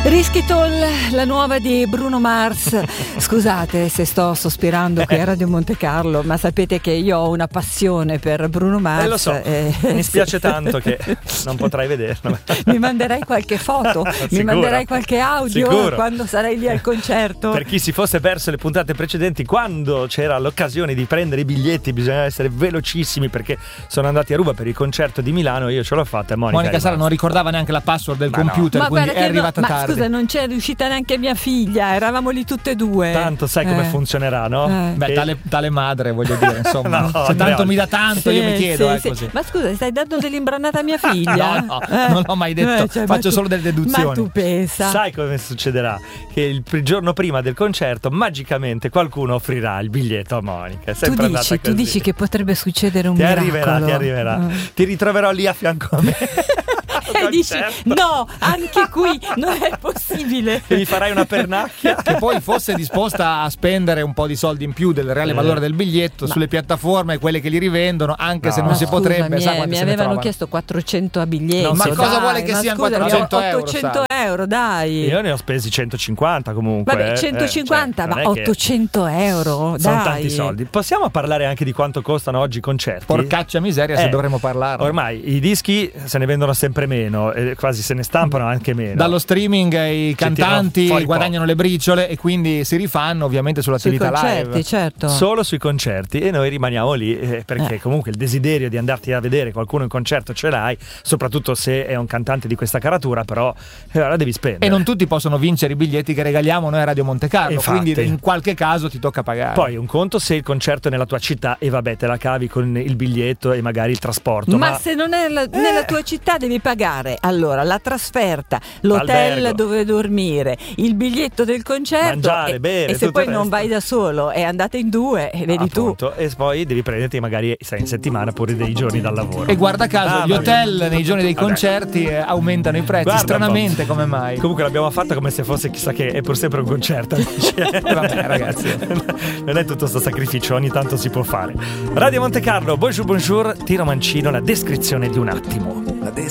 Rischitol, la nuova di Bruno Mars. Scusate se sto sospirando qui a Radio Monte Carlo, ma sapete che io ho una passione per Bruno Mars. Lo so, mi spiace tanto che non potrai vederlo. Mi manderai qualche foto, mi manderai qualche audio. Sicuro. Quando sarai lì al concerto. Per chi si fosse perso le puntate precedenti, quando c'era l'occasione di prendere i biglietti bisognava essere velocissimi perché sono andati a ruba per il concerto di Milano. Io ce l'ho fatta e Monica Sala non ricordava neanche la password del computer, ma quindi è arrivata tardi. Scusa, non c'è riuscita neanche mia figlia, eravamo lì tutte e due. Tanto sai come funzionerà, no? Beh, tale madre, voglio dire, insomma. No, se tanto mi dà tanto, io mi chiedo, sì. così. Ma scusa, stai dando dell'imbranata a mia figlia? No, non l'ho mai detto, faccio solo delle deduzioni. Ma tu pensa. Sai come succederà? Che il giorno prima del concerto magicamente qualcuno offrirà il biglietto a Monica. È sempre Tu dici che potrebbe succedere un ti miracolo. Ti arriverà. Ti ritroverò lì a fianco a me. E dici no, anche qui non è possibile. E mi farai una pernacchia. Che poi fosse disposta a spendere un po' di soldi in più del reale valore del biglietto sulle piattaforme, quelle che li rivendono, anche se non si potrebbe. Mi avevano chiesto 400 a biglietto. No, ma cosa vuole che siano 400 euro? 800 euro, dai. Io ne ho spesi 150 comunque. Vabbè, 150, ma 800 euro, dai. Sono tanti soldi. Possiamo parlare anche di quanto costano oggi i concerti? Porcaccia miseria, se dovremmo parlare. Ormai i dischi se ne vendono sempre meno, e quasi se ne stampano anche meno. Dallo streaming i cantanti guadagnano le briciole e quindi si rifanno ovviamente sull'attività live. Certo. Solo sui concerti, e noi rimaniamo lì perché comunque il desiderio di andarti a vedere qualcuno in concerto ce l'hai, soprattutto se è un cantante di questa caratura, però allora devi spendere. E non tutti possono vincere i biglietti che regaliamo noi a Radio Monte Carlo. Infatti. Quindi in qualche caso ti tocca pagare. Poi un conto se il concerto è nella tua città e vabbè, te la cavi con il biglietto e magari il trasporto. Ma se non è nella tua città devi pagare allora la trasferta, l'hotel Albergo, dove dormire, il biglietto del concerto, mangiare, bere, e se tutto poi il non resto. vai da solo e andate in due e vedi appunto, tu. E poi devi prenderti magari sai, in settimana pure dei giorni dal lavoro. E guarda caso gli hotel nei giorni dei concerti aumentano i prezzi. Guarda stranamente, come mai? Comunque l'abbiamo fatta come se fosse chissà che, è pur sempre un concerto. Vabbè ragazzi, non è tutto sto sacrificio, ogni tanto si può fare. Radio Monte Carlo, bonjour, tiro mancino, la descrizione di un attimo.